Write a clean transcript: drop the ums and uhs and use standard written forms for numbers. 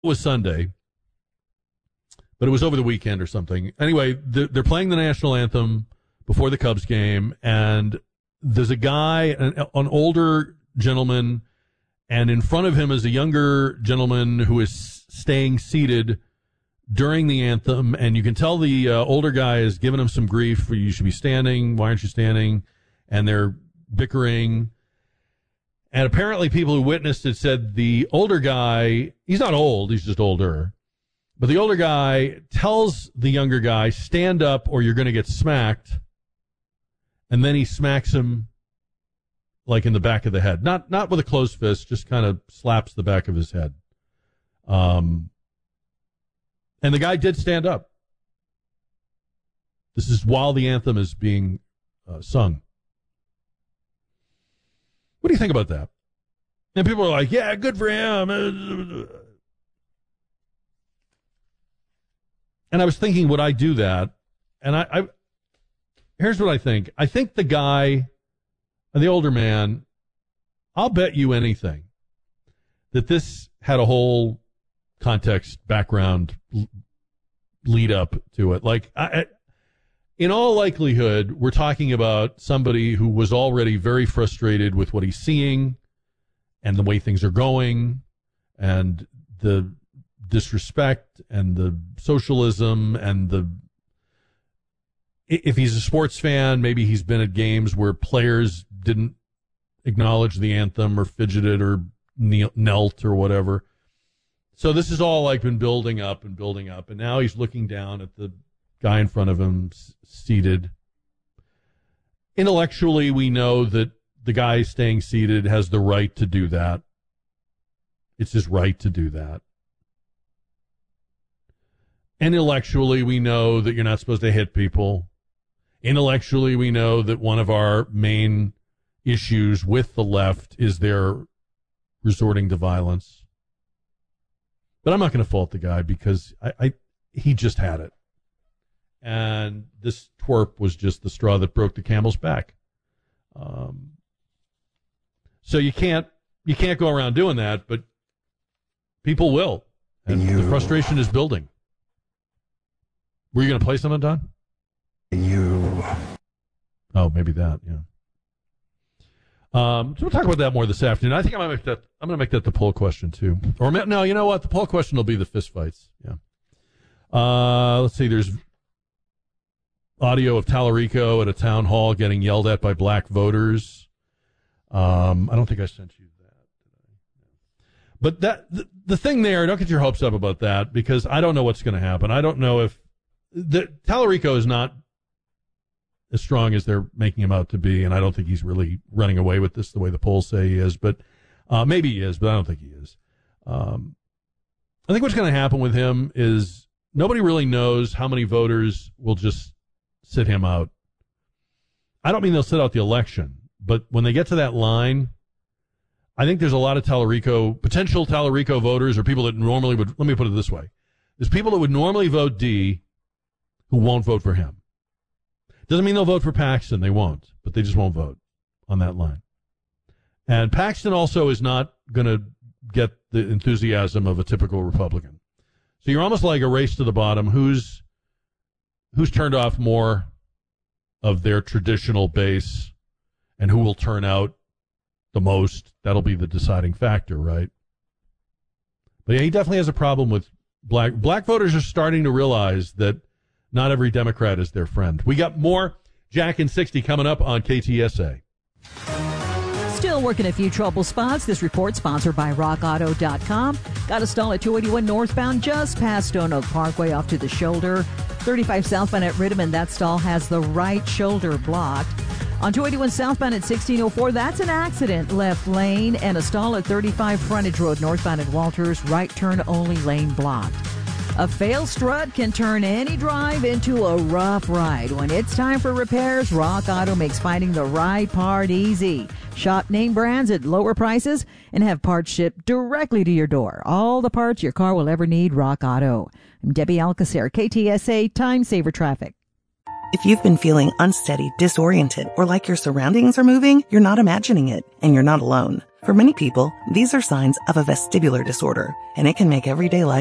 was Sunday, but it was over the weekend or something. Anyway, they're playing the national anthem before the Cubs game, and there's a guy, an older gentleman, and in front of him is a younger gentleman who is staying seated during the anthem, and you can tell the older guy is giving him some grief. You should be standing. Why aren't you standing? And they're bickering. And apparently people who witnessed it said the older guy, he's not old, he's just older, but the older guy tells the younger guy, stand up or you're going to get smacked. And then he smacks him like in the back of the head. Not with a closed fist, just kind of slaps the back of his head. And the guy did stand up. This is while the anthem is being sung. What do you think about that? And people are like, yeah, good for him. And I was thinking, would I do that? And I here's what I think. I think the guy, the older man, I'll bet you anything that this had a whole context, background, lead up to it. Like, in all likelihood, we're talking about somebody who was already very frustrated with what he's seeing and the way things are going and the disrespect and the socialism and if he's a sports fan, maybe he's been at games where players didn't acknowledge the anthem or fidgeted or knelt or whatever. So this has all like been building up, and now he's looking down at the guy in front of him seated. Intellectually, we know that the guy staying seated has the right to do that. It's his right to do that. Intellectually, we know that you're not supposed to hit people. Intellectually, we know that one of our main issues with the left is their resorting to violence. But I'm not going to fault the guy because he just had it. And this twerp was just the straw that broke the camel's back. So you can't go around doing that, but people will. And the frustration is building. Were you going to play something, Don? Oh, maybe that, yeah. So we'll talk about that more this afternoon. I think I'm going to make that the poll question, too. Or, no, you know what? The poll question will be the fistfights. Yeah. Let's see. There's audio of Tallarico at a town hall getting yelled at by black voters. I don't think I sent you that. But the thing there, don't get your hopes up about that because I don't know what's going to happen. I don't know if Tallarico is not as strong as they're making him out to be, and I don't think he's really running away with this the way the polls say he is. But maybe he is, but I don't think he is. I think what's going to happen with him is nobody really knows how many voters will just sit him out. I don't mean they'll sit out the election, but when they get to that line, I think there's a lot of potential Tallarico voters or people that normally would, let me put it this way. There's people that would normally vote D who won't vote for him. Doesn't mean they'll vote for Paxton. They won't, but they just won't vote on that line. And Paxton also is not going to get the enthusiasm of a typical Republican. So you're almost like a race to the bottom. Who's turned off more of their traditional base and who will turn out the most? That'll be the deciding factor, right? But yeah, he definitely has a problem with black voters are starting to realize that not every Democrat is their friend. We got more Jack and 60 coming up on KTSA. Still working a few trouble spots. This report sponsored by RockAuto.com. Got a stall at 281 northbound just past Stone Oak Parkway off to the shoulder. 35 southbound at Riddiman, that stall has the right shoulder blocked. On 281 southbound at 1604, that's an accident, left lane, and a stall at 35 Frontage Road northbound at Walters, right turn only lane blocked. A failed strut can turn any drive into a rough ride. When it's time for repairs, Rock Auto makes finding the right part easy. Shop name brands at lower prices and have parts shipped directly to your door. All the parts your car will ever need, Rock Auto. I'm Debbie Alcacer, KTSA Time Saver Traffic. If you've been feeling unsteady, disoriented, or like your surroundings are moving, you're not imagining it, and you're not alone. For many people, these are signs of a vestibular disorder, and it can make everyday life